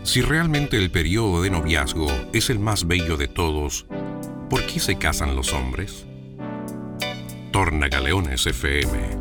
Si realmente el periodo de noviazgo es el más bello de todos, ¿por qué se casan los hombres? Tornagaleones FM.